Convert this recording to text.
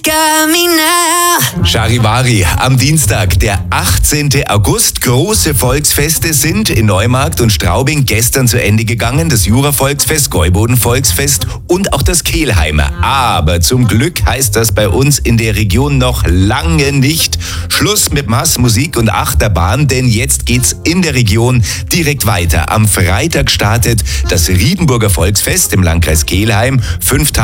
got me now. Charivari, am Dienstag, der 18. August. Große Volksfeste sind in Neumarkt und Straubing gestern zu Ende gegangen. Das Jura-Volksfest, Gäuboden-Volksfest und auch das Kelheimer. Aber zum Glück heißt das bei uns in der Region noch lange nicht Schluss mit Mass, Musik und Achterbahn, denn jetzt geht's in der Region direkt weiter. Am Freitag startet das Riedenburger Volksfest im Landkreis Kelheim. 5 Tage